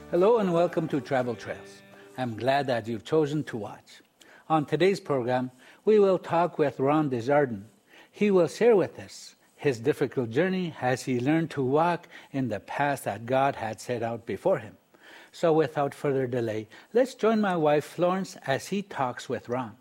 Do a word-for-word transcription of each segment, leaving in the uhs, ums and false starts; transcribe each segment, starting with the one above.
Hello and welcome to Travel Trails. I'm glad that you've chosen to watch. On today's program, we will talk with Ron Desjardins. He will share with us his difficult journey as he learned to walk in the path that God had set out before him. So without further delay, let's join my wife Florence as he talks with Ron.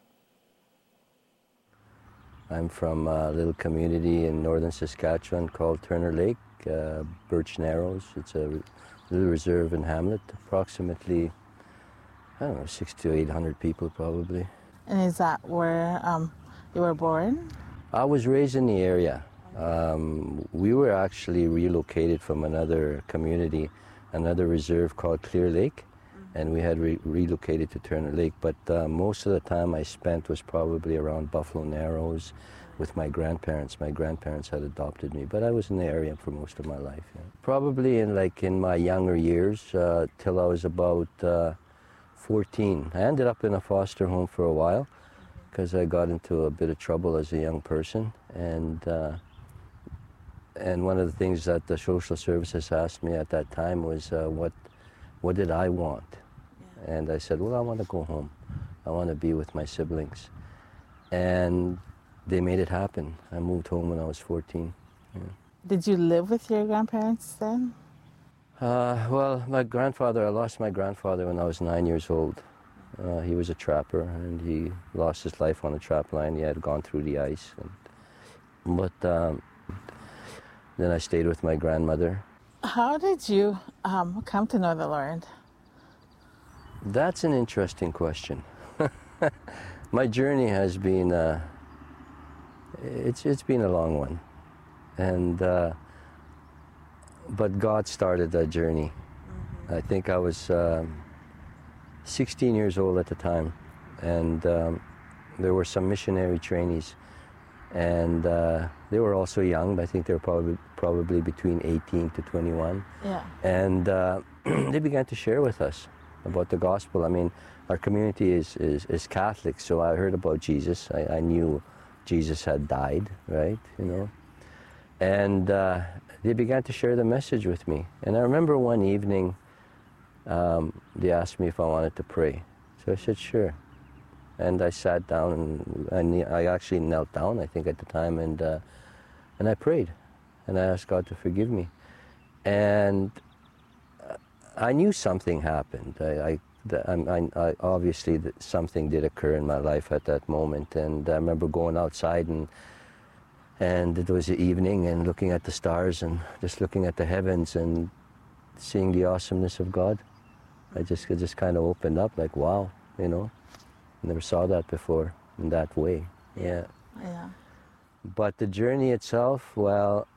I'm from a little community in northern Saskatchewan called Turner Lake, uh, Birch Narrows. It's a little reserve in Hamlet, approximately, I don't know, six to eight hundred people probably. And is that where um, you were born? I was raised in the area. Um, we were actually relocated from another community, another reserve called Clear Lake, mm-hmm. and we had re relocated to Turner Lake. But uh, most of the time I spent was probably around Buffalo Narrows with my grandparents. My grandparents had adopted me, but I was in the area for most of my life. Yeah. Probably in like in my younger years, uh, till I was about uh, fourteen. I ended up in a foster home for a while because I got into a bit of trouble as a young person, and uh, and one of the things that the social services asked me at that time was uh, what what did I want, yeah. And I said, well, I want to go home. I want to be with my siblings, and they made it happen. I moved home when I was fourteen. Yeah. Did you live with your grandparents then? Uh, well, my grandfather, I lost my grandfather when I was nine years old. Uh, he was a trapper, and he lost his life on a trap line. He had gone through the ice. And, but um, then I stayed with my grandmother. How did you um, come to know the Lord? That's an interesting question. My journey has been... Uh, It's, it's been a long one, and uh, but God started that journey. Mm-hmm. I think I was um, sixteen years old at the time, and um, there were some missionary trainees, and uh, they were also young. I think they were probably probably between eighteen to twenty-one. Yeah. And uh, they began to share with us about the gospel. I mean, our community is is, is Catholic, so I heard about Jesus. I, I knew Jesus had died, right, you know, and uh, they began to share the message with me. And I remember one evening, um, they asked me if I wanted to pray. So I said, sure. And I sat down, and I, I actually knelt down, I think, at the time, and, uh, and I prayed. And I asked God to forgive me. And I knew something happened. I, I I, I, obviously that something did occur in my life at that moment, and I remember going outside, and and it was the evening, and looking at the stars and just looking at the heavens and seeing the awesomeness of God. I just it just kind of opened up, like, wow, you know, never saw that before in that way. Yeah. Yeah. But the journey itself, well,